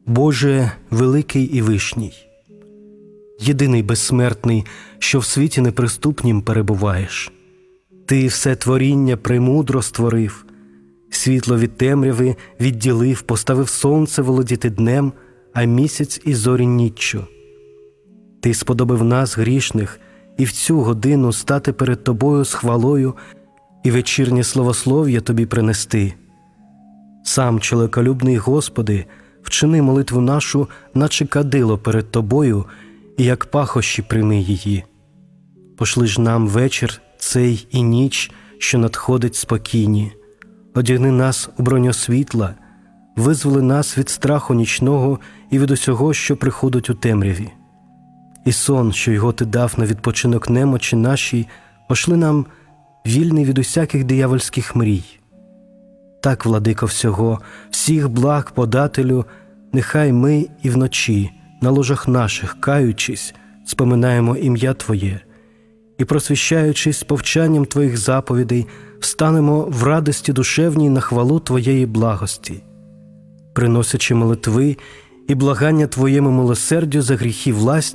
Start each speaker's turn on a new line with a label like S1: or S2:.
S1: Боже великий і вишній, єдиний безсмертний, що в світі неприступнім перебуваєш. Ти все творіння премудро створив, світло від темряви відділив, поставив сонце володіти днем, а місяць і зорі ніччю. Ти сподобав нас, грішних, і в цю годину стати перед Тобою з хвалою і вечірнє славослов'я Тобі принести. Сам, чоловіколюбний Господи, вчини молитву нашу, наче кадило перед Тобою, і як пахощі прийми її. Пошли ж нам вечір цей і ніч, що надходить спокійні. Одягни нас у броню світла, визволи нас від страху нічного і від усього, що приходить у темряві. І сон, що його Ти дав на відпочинок немочі нашій, пошли нам вільний від усяких диявольських мрій. Так, владико всього, всіх благ подателю, нехай ми і вночі, на ложах наших, каючись, споминаємо ім'я Твоє, і, просвіщаючись повчанням Твоїх заповідей, встанемо в радості душевній на хвалу Твоєї благості, приносячи молитви і благання Твоєму милосердю за гріхи власні,